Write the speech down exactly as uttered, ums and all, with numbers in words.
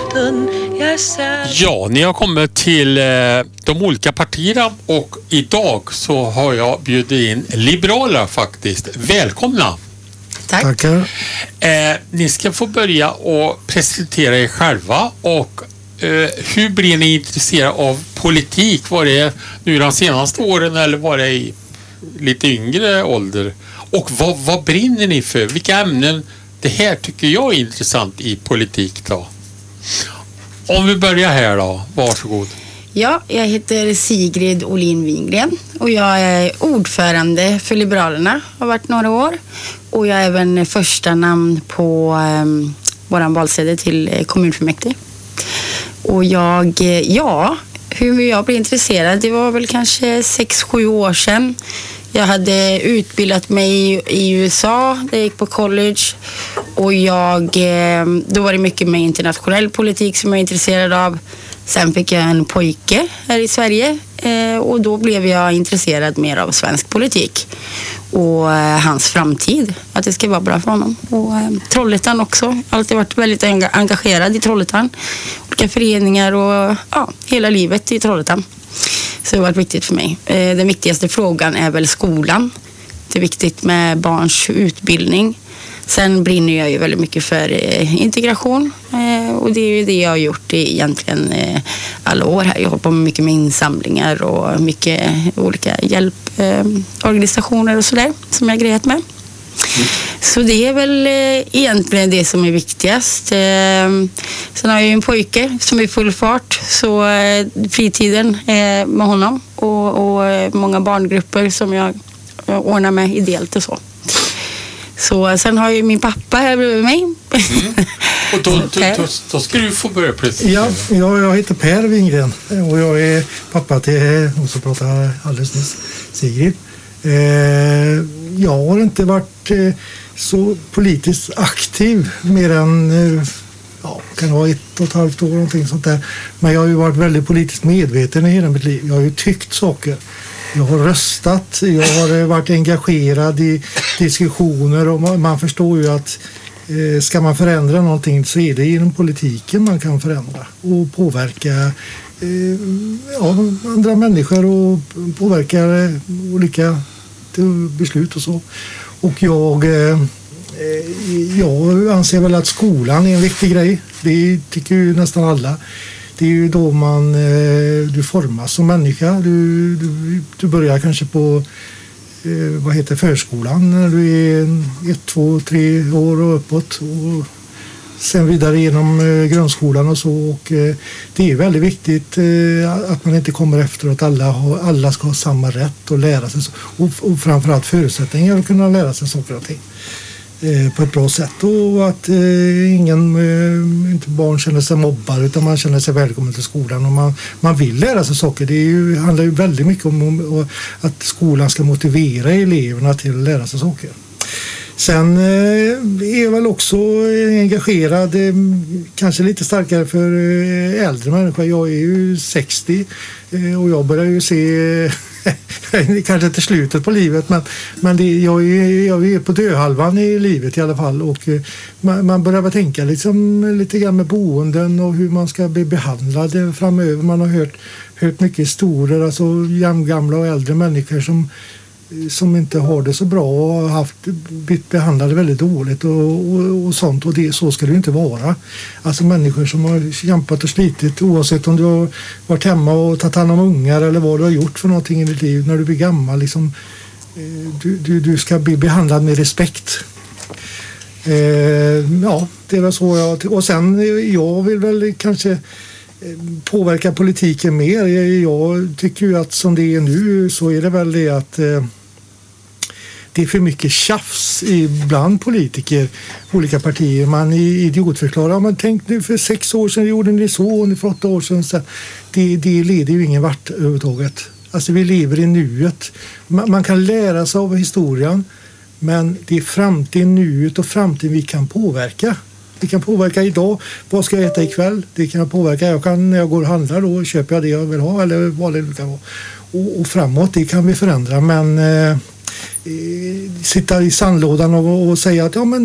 stund jag ser. Ja, ni har kommit till eh, de olika partierna och idag så har jag bjudit in Liberaler faktiskt. Välkomna! Tack. Tackar. Eh, ni ska få börja och presentera er själva och eh, hur blir ni intresserade av politik? Var det nu de senaste åren eller var det i lite yngre ålder? Och vad, vad brinner ni för? Vilka ämnen? Det här tycker jag är intressant i politik då. Om vi börjar här då, varsågod. Ja, jag heter Sigrid Olin Wingren och jag är ordförande för Liberalerna, har varit några år. Och jag är även första namn på um, våran valsedel till kommunfullmäktige. Och jag, ja, hur jag blev intresserad, det var väl kanske sex sju år sedan. Jag hade utbildat mig i U S A, där jag gick på college. Och jag, då var det mycket med internationell politik som jag är intresserad av. Sen fick jag en pojke här i Sverige och då blev jag intresserad mer av svensk politik och hans framtid, att det ska vara bra för honom. Och Trollhättan också, jag har alltid varit väldigt engagerad i Trollhättan. Olika föreningar och ja, hela livet i Trollhättan. Så det har varit viktigt för mig. Den viktigaste frågan är väl skolan. Det är viktigt med barns utbildning. Sen brinner jag ju väldigt mycket för integration och det är ju det jag har gjort i egentligen alla år här. Jag håller på med mycket med insamlingar och mycket olika hjälporganisationer och sådär som jag har grejat med. Mm. Så det är väl egentligen det som är viktigast. Sen har jag ju en pojke som är full fart, så fritiden är med honom och, och många barngrupper som jag ordnar med ideellt och så. Så sen har ju min pappa här bredvid mig. Mm. Och då, då, då, då ska du få börja plötsligt. Ja, jag, jag heter Per Wingren och jag är pappa till, och så pratar alldeles nyss, Sigrid. Eh, jag har inte varit eh, så politiskt aktiv mer än eh, ja, kan vara ett och ett halvt år någonting sånt där. Men jag har ju varit väldigt politiskt medveten i hela mitt liv. Jag har ju tyckt saker. Jag har röstat, jag har varit engagerad i diskussioner och man förstår ju att eh, ska man förändra någonting så är det genom politiken man kan förändra och påverka eh, ja, andra människor och påverka eh, olika beslut och så. Och jag, eh, jag anser väl att skolan är en viktig grej. Det tycker ju nästan alla. Det är ju då man, du formas som människa. Du, du, du börjar kanske på vad heter förskolan när du är ett, två, tre år och uppåt. Och sen vidare genom grundskolan och så. Och det är väldigt viktigt att man inte kommer efter att alla, har, alla ska ha samma rätt att lära sig. Och, och framförallt förutsättningar att kunna lära sig saker och ting på ett bra sätt och att eh, ingen eh, inte barn känner sig mobbad utan man känner sig välkommen till skolan och man, man vill lära sig saker. Det är ju, handlar ju väldigt mycket om, om att skolan ska motivera eleverna till att lära sig saker. Sen eh, är jag väl också engagerad eh, kanske lite starkare för eh, äldre människor. Jag är ju sextio eh, och jag börjar ju se kanske till slutet på livet men, men det, jag, är, jag är på dödhalvan i livet i alla fall och man, man börjar väl tänka liksom, lite grann med boenden och hur man ska bli behandlad framöver. Man har hört, hört mycket historier, alltså gamla och äldre människor som som inte har det så bra och har haft, blivit behandlade väldigt dåligt och, och, och sånt och det, så ska det ju inte vara. Alltså människor som har kämpat och slitit oavsett om du har varit hemma och tagit hand om ungar eller vad du har gjort för någonting i ditt liv när du blir gammal liksom, du, du, du ska bli behandlad med respekt. Eh, ja, det är väl så jag, och sen jag vill väl kanske påverka politiken mer. Jag, jag tycker ju att som det är nu så är det väl det att eh, det är för mycket tjafs ibland politiker, olika partier. Man idiotförklarar, men tänk nu för sex år sedan gjorde ni så och ni för åtta år sedan. Så det, det leder ju ingen vart överhuvudtaget. Alltså vi lever i nuet. Man, man kan lära sig av historien, men det är framtiden, nuet och framtiden vi kan påverka. Vi kan påverka idag. Vad ska jag äta ikväll? Det kan jag påverka. Jag kan, när jag går och handlar då köper jag det jag vill ha eller vad det kan vara. Och, och framåt, det kan vi förändra. Men eh, sitta i sandlådan och, och säga att ja men